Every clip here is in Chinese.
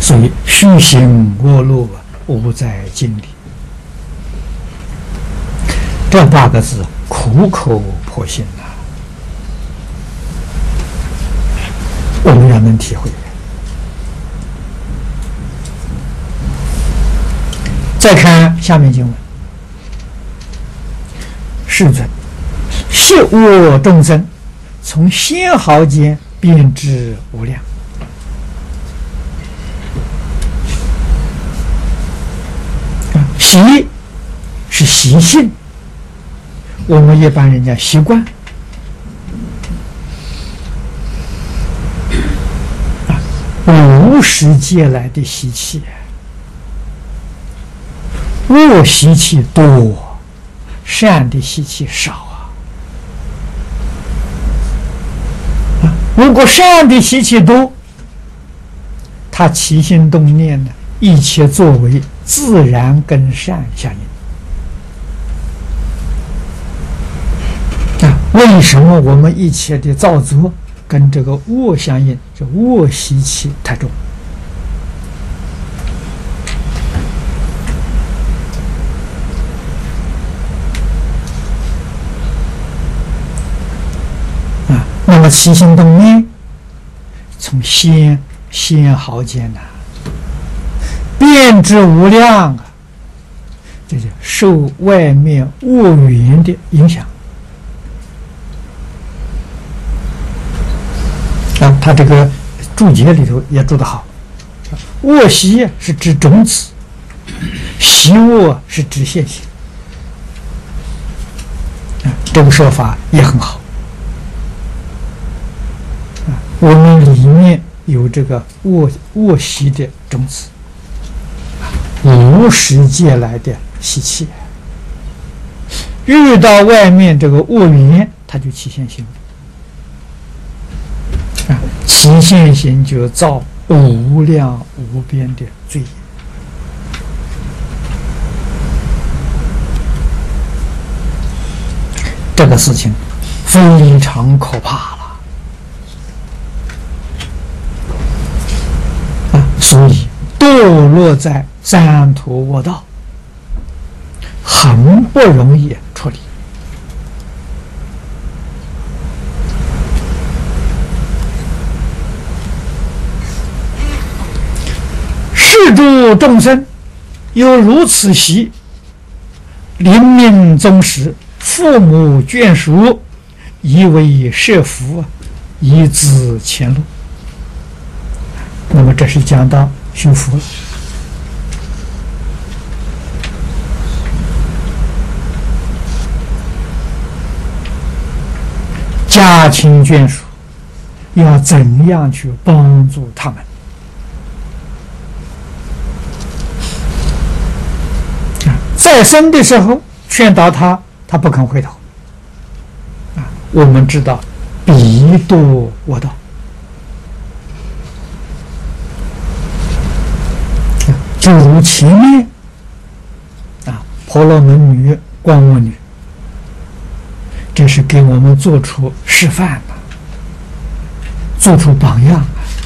所以虚行恶路无在经里。这8个字苦口婆心呐，我们要能体会。再看下面经文：世尊，昔我众生从仙毫间遍知无量。习是习性，我们一般人家习惯无始劫来的习气，恶习气多，善的习气少啊。如果善的习气多，他起心动念呢，一切作为自然跟善相应。为什么我们一切的造作跟这个恶相应？这恶习气太重。那么起心动念，从仙毫间呐，遍知无量啊，这就受外面恶缘的影响。他这个注解里头也注得好，恶习是指种子，习恶是指现行。这个说法也很好。我们里面有这个恶习的种子，无始劫来的习气，遇到外面这个恶缘，它就起现行。起现行就造无量无边的罪业。这个事情非常可怕了所以堕落在三途恶道，很不容易处理。世诸众生有如此习，临命终时，父母眷属以为设福，以资前路。那么这是讲到修福了。家亲眷属要怎样去帮助他们？在生的时候劝导他，他不肯回头。我们知道彼堕恶道，就如前面婆罗门女、光目女，这是给我们做出示范做出榜样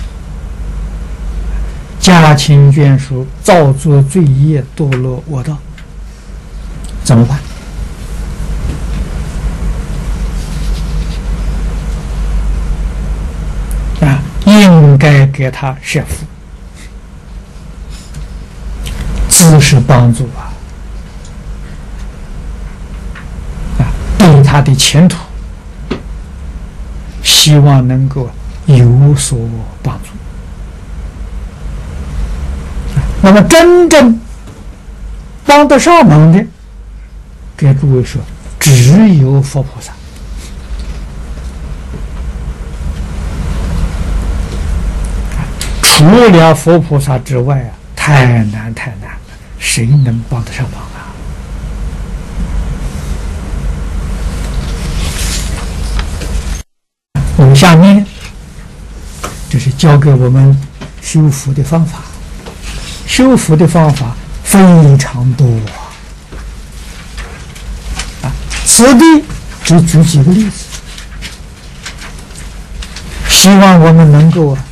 家亲眷属造作罪业，堕落恶道，怎么办？应该给他设福，资是帮助对他的前途，希望能够有所帮助。那么真正帮得上忙的，给诸位说，只有佛菩萨。除了佛菩萨之外太难了，谁能帮得上忙我们下面这是教给我们修福的方法，修福的方法非常多此地只举几个例子，希望我们能够